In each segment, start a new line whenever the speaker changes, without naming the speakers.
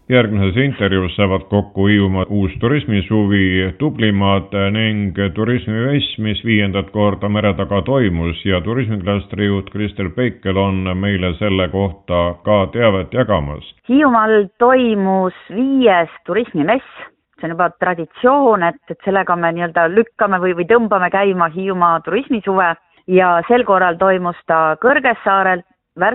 Järgmises intervjuus saavad kokku Hiiumaa uus turismisuvi Tublimad ning turismimess, mis 5. korda mere taga toimus ja turismiklastri juht Kristel Peikel on meile selle kohta ka teavet jagamas.
Hiiumaal toimus 5. turismimess. See on juba traditsioon, et sellega me nii-öelda lükkame või tõmbame käima Hiiumaa turismisuve ja sel korral toimus ta Kõrgessaarel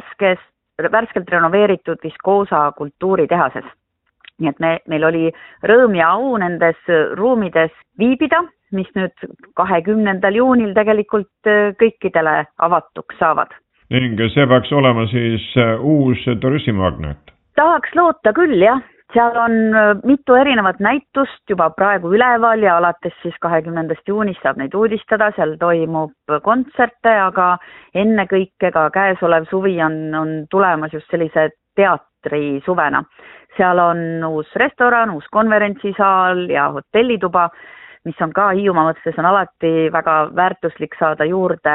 värskelt renoveeritud Viskoosa kultuuritehases. Nii et meil oli rõõm ja au nendes ruumides viibida, mis nüüd 20. juunil tegelikult kõikidele avatuks saavad.
Ning see peaks olema siis uus turismimagnet?
Tahaks loota küll, jah. Seal on mitu erinevat näitust juba praegu üleval ja alates siis 20. juunist saab neid uudistada, seal toimub kontserte, aga ennekõike ka käesolev suvi on tulemas just sellise teatrisuvena. Seal on uus restoran, uus konverentsisaal ja hotellituba, mis on ka Hiiumaa mõttes on alati väga väärtuslik saada juurde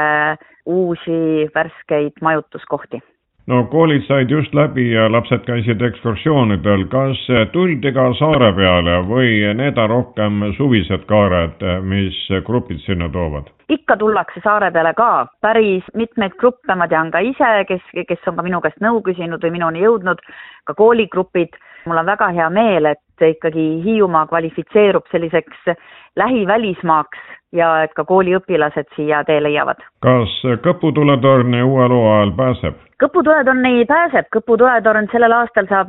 uusi värskeid majutuskohti.
No koolid said just läbi ja lapsed käisid ekskursioonidel. Kas tuldi ka saare peale või need on rohkem suvised kaared, mis grupid sinna toovad?
Ikka tullakse saare peale ka. Päris mitmeid gruppe ma tean ka ise, kes on ka minu käest nõu küsinud või minuni jõudnud, ka kooligrupid. Mul on väga hea meel, et ikkagi Hiiumaa kvalifitseerub selliseks lähivälismaaks ja et ka kooliõpilased siia tee leiavad.
Kas Kõpu tuletorni uue loo ajal pääseb?
Kõpu tuletorni pääseb. Kõpu tuletorn sellel aastal saab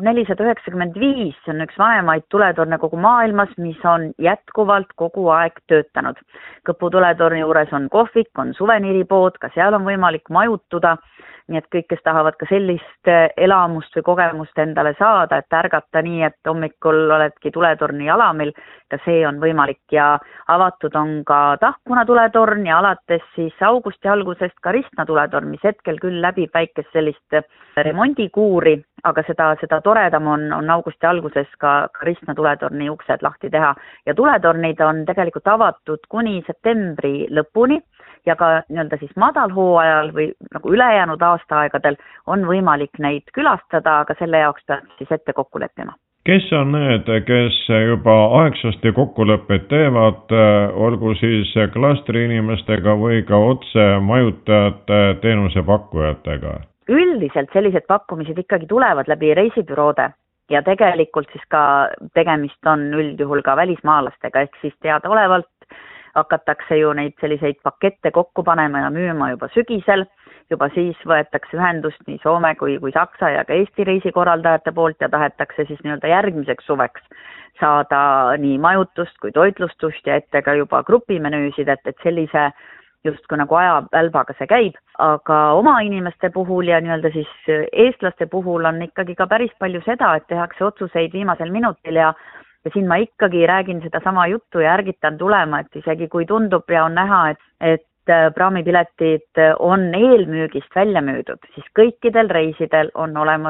495. See on üks vanemaid tuletorne kogu maailmas, mis on jätkuvalt kogu aeg töötanud. Kõpu tuletorni juures on kohvik, on suveniiripood, ka seal on võimalik majutuda. Nii et kõik, kes tahavad ka sellist elamust või kogemust endale saada, et ärgata nii, et hommikul oledki tuletorni alamil, ka see on võimalik ja avatud on ka Tahkuna tuletorn ja alates siis augusti algusest ka Ristna tuletorn, mis hetkel küll läbib väikest sellist remondikuuri, aga seda toredam on augusti alguses ka Ristna tuletorni uksed lahti teha ja tuletornid on tegelikult avatud kuni septembri lõpuni. Ja ka nii-öelda siis madalhooajal või nagu ülejäänud aastaaegadel on võimalik neid külastada, aga selle jaoks peab siis ette kokku leppima.
Kes on need, kes juba aegsasti kokkulepped teevad, olgu siis klastri inimestega või ka otse majutajate teenusepakkujatega?
Üldiselt sellised pakkumised ikkagi tulevad läbi reisibüroode ja tegelikult siis ka tegemist on üldjuhul ka välismaalastega, ehk siis teadaolevalt hakatakse ju neid selliseid pakette kokku panema ja müüma juba sügisel. Juba siis võetakse ühendust nii Soome kui Saksa ja ka Eesti reisikorraldajate poolt ja tahetakse siis nii-öelda järgmiseks suveks saada nii majutust kui toitlustust ja ette ka juba grupimenüüsid, et sellise justkui nagu ajavälbaga see käib. Aga oma inimeste puhul ja nii-öelda siis eestlaste puhul on ikkagi ka päris palju seda, et tehakse otsuseid viimasel minutil ja siin ma ikkagi räägin seda sama juttu ja ärgitan tulema, et isegi kui tundub ja on näha, et praamipiletid on eelmüügist välja müüdud, siis kõikidel reisidel on olemas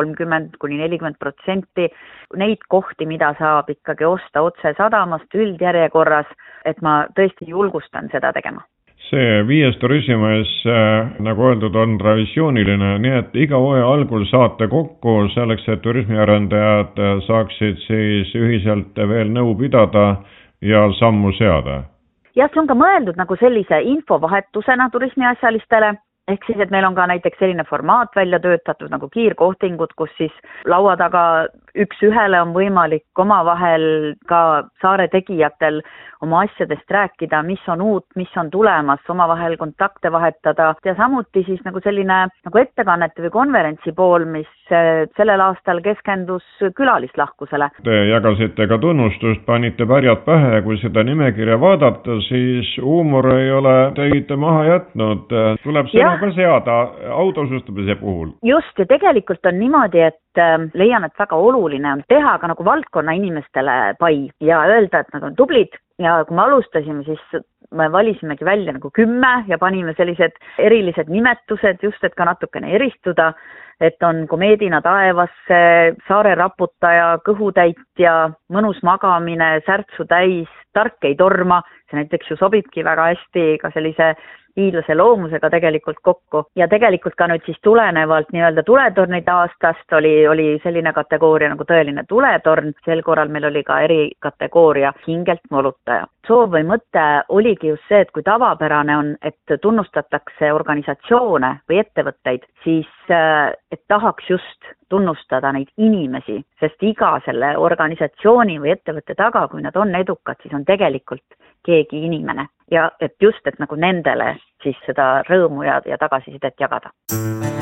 30–40% neid kohti, mida saab ikkagi osta otse sadamast üldjärjekorras, et ma tõesti julgustan seda tegema.
See 5. turismimess, nagu öeldud, on traditsiooniline, nii et iga hooaja algul saate kokku selleks, et turismiarendajad saaksid siis ühiselt veel nõu pidada ja sammu seada.
Ja see on ka mõeldud nagu sellise infovahetusena turismiasjalistele. Ehk siis, et meil on ka näiteks selline formaat välja töötatud nagu kiirkohtingud, kus siis laua taga üks ühele on võimalik omavahel ka saare tegijatel oma asjadest rääkida, mis on uut, mis on tulemas, omavahel kontakte vahetada ja samuti siis nagu selline nagu ettekannete või konverentsi pool, mis sellel aastal keskendus külalislahkusele.
Te jagasite ka tunnustust, panite pärjad pähe, kui seda nimekirja vaadata, siis huumor ei ole teid maha jätnud. Tuleb sõna ka seada autosustamise puhul.
Just, ja tegelikult on niimoodi, et leian, et väga oluline on teha ka nagu valdkonna inimestele pai ja öelda, et nad on tublid. Ja kui me alustasime, siis me valisimegi välja nagu 10 ja panime sellised erilised nimetused just, et ka natukene eristuda, et on komeedina taevasse, saare raputaja, kõhutäitja, mõnus magamine, särtsu täis, tark ei torma, see näiteks ju sobibki väga hästi ka sellise hiidlase loomusega tegelikult kokku ja tegelikult ka nüüd siis tulenevalt nii-öelda tuletornide aastast oli selline kategooria nagu tõeline tuletorn, sel korral meil oli ka erikategooria hingelt molutaja. Soov või mõte oligi just see, et kui tavapärane on, et tunnustatakse organisatsioone või ettevõtteid, siis et tahaks just tunnustada neid inimesi, sest iga selle organisatsiooni või ettevõtte taga, kui nad on edukad, siis on tegelikult keegi inimene ja et just, et nagu nendele siis seda rõõmu ja tagasisidet jagada.